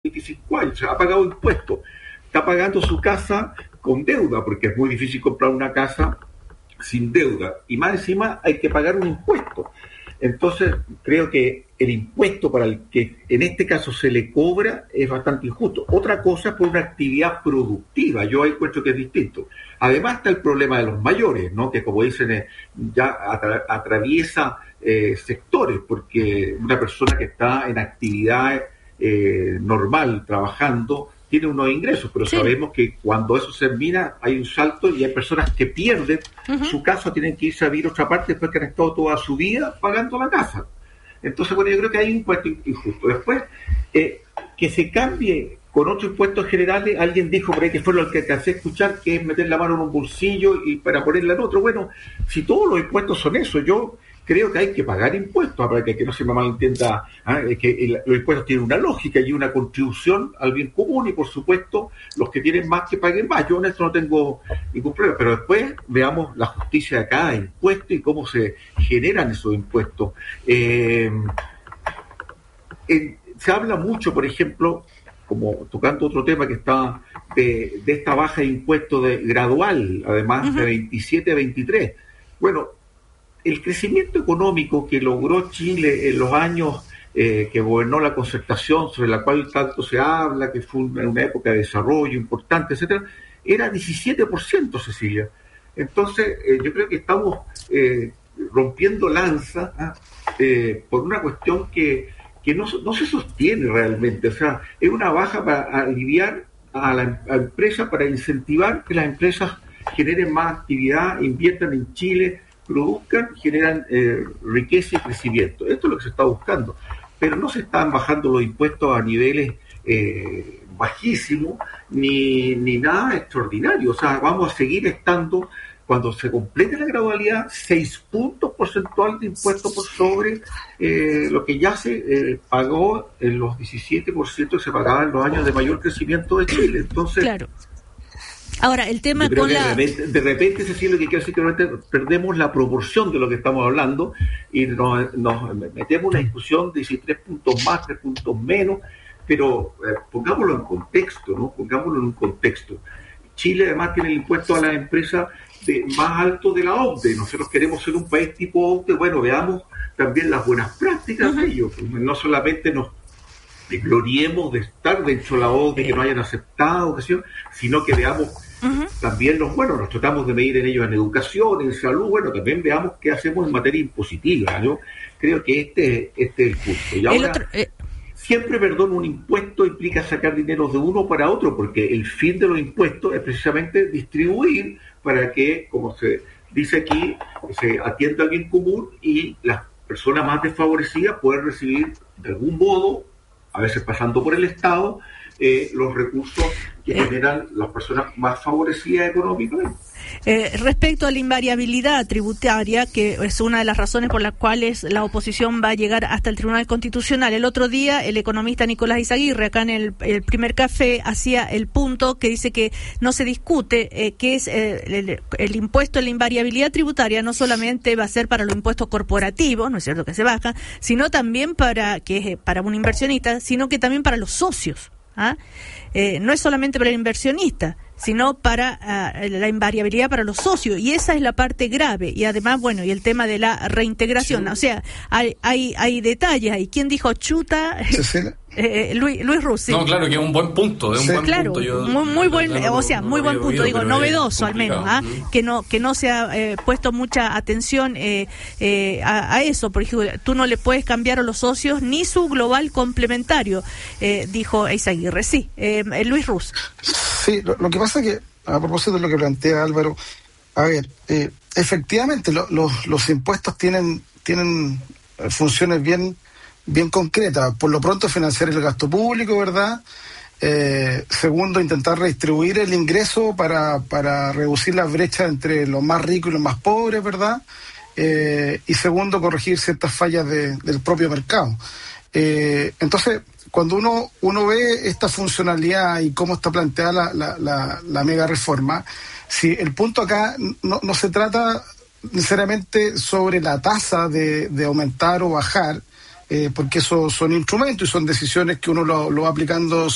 25 años, o sea, ha pagado impuestos, está pagando su casa con deuda, porque es muy difícil comprar una casa sin deuda, y más encima hay que pagar un impuesto. Entonces, creo que el impuesto para el que en este caso se le cobra es bastante injusto. Otra cosa es por una actividad productiva, yo encuentro que es distinto. Además está el problema de los mayores, ¿no? Que como dicen, ya atraviesa sectores, porque una persona que está en actividad normal, trabajando, tiene unos ingresos, pero sí, sabemos que cuando eso se termina hay un salto y hay personas que pierden su casa, tienen que irse a vivir a otra parte después que han estado toda su vida pagando la casa. Entonces, bueno, yo creo que hay un impuesto injusto. Después, que se cambie con otros impuestos generales, alguien dijo por ahí, que fue lo que alcancé a escuchar, que es meter la mano en un bolsillo y para ponerla en otro. Bueno, si todos los impuestos son eso, yo creo que hay que pagar impuestos, para que no se me malentienda, que los impuestos tienen una lógica y una contribución al bien común, y por supuesto los que tienen más que paguen más. Yo en esto no tengo ningún problema, pero después veamos la justicia de cada impuesto y cómo se generan esos impuestos. Se habla mucho, por ejemplo, como tocando otro tema que está de esta baja de impuestos gradual, además de 27 a 23. Bueno, el crecimiento económico que logró Chile en los años que gobernó la concertación, sobre la cual tanto se habla, que fue una época de desarrollo importante, etcétera, era 17%, Cecilia. Entonces, yo creo que estamos rompiendo lanza por una cuestión que no se sostiene realmente. O sea, es una baja para aliviar a la empresa, para incentivar que las empresas generen más actividad, inviertan en Chile, produzcan, generan riqueza y crecimiento. Esto es lo que se está buscando, pero no se están bajando los impuestos a niveles bajísimos ni nada extraordinario. O sea, vamos a seguir estando, cuando se complete la gradualidad, 6 puntos porcentuales de impuestos por sobre lo que ya se pagó en los 17% que se pagaba en los años de mayor crecimiento de Chile. Entonces, claro. Ahora, el tema con la... De repente, Cecilia, lo que quiero decir que perdemos la proporción de lo que estamos hablando y nos metemos en una discusión de si 3 puntos más, 3 puntos menos, pero pongámoslo en contexto, ¿no? Pongámoslo en un contexto. Chile además tiene el impuesto a las empresas más alto de la OCDE. Nosotros queremos ser un país tipo OCDE. Bueno, veamos también las buenas prácticas de ellos. No solamente nos gloriemos de estar dentro de la OCDE, que no hayan aceptado, sino que veamos también los buenos. Nos tratamos de medir en ellos en educación, en salud. Bueno, también veamos qué hacemos en materia impositiva. Yo creo que este es el punto. Y ahora, siempre, un impuesto implica sacar dinero de uno para otro, porque el fin de los impuestos es precisamente distribuir para que, como se dice aquí, se atienda al bien común y las personas más desfavorecidas puedan recibir de algún modo, a veces pasando por el Estado, los recursos que generan las personas más favorecidas económicamente. Respecto a la invariabilidad tributaria, que es una de las razones por las cuales la oposición va a llegar hasta el Tribunal Constitucional. El otro día, el economista Nicolás Izaguirre, acá en el primer café, hacía el punto que dice que no se discute que es el impuesto en la invariabilidad tributaria. No solamente va a ser para los impuestos corporativos, no es cierto que se bajan, sino también para un inversionista, sino que también para los socios. No es solamente para el inversionista, sino para la invariabilidad para los socios, y esa es la parte grave. Y además, bueno, y el tema de la reintegración, sí. O sea, hay detalles ahí. ¿Quién dijo chuta? Luis Rus. No, claro, que es un buen punto, es un buen punto. Muy buen, muy buen punto, digo, novedoso al menos, que no se ha puesto mucha atención a eso. Por ejemplo, tú no le puedes cambiar a los socios ni su global complementario, dijo Izaguirre. Sí, Luis Rus. Sí, lo que pasa es que, a propósito de lo que plantea Álvaro, a ver, efectivamente los impuestos tienen funciones bien concretas. Por lo pronto, financiar el gasto público, ¿verdad? Segundo, intentar redistribuir el ingreso para reducir las brechas entre los más ricos y los más pobres, ¿verdad? Y segundo, corregir ciertas fallas del propio mercado. Entonces, cuando uno ve esta funcionalidad y cómo está planteada la mega reforma, si el punto acá no se trata necesariamente sobre la tasa de aumentar o bajar, porque eso son instrumentos y son decisiones que uno lo va aplicando